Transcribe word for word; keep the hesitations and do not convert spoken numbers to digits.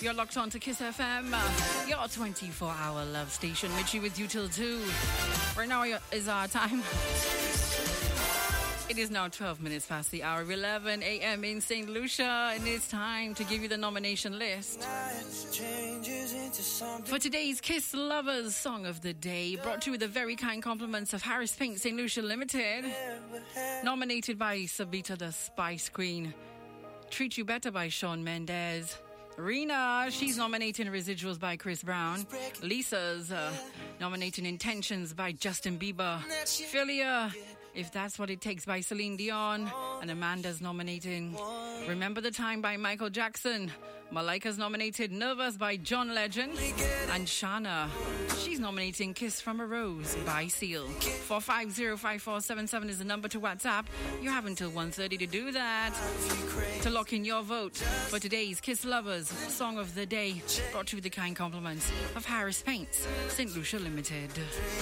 You're locked on to Kiss F M, your twenty-four hour love station. Mitchie with you till two. Right now is our time. It is now twelve minutes past the hour of eleven a.m. in Saint Lucia, and it's time to give you the nomination list for today's Kiss Lovers Song of the Day, brought to you with the very kind compliments of Harris Pink Saint Lucia Limited. Nominated by Sabita the Spice Queen. Treat You Better by Shawn Mendes. Rena, she's nominating Residuals by Chris Brown. Lisa's uh, nominating Intentions by Justin Bieber. Philia, If That's What It Takes by Celine Dion. And Amanda's nominating Remember the Time by Michael Jackson. Malika's nominated Nervous by John Legend. And Shana, she's nominating Kiss from a Rose by Seal. four five zero five four seven seven is the number to WhatsApp. You have until one thirty to do that, to lock in your vote for today's Kiss Lovers Song of the Day, brought to you with the kind compliments of Harris Paints, Saint Lucia Limited.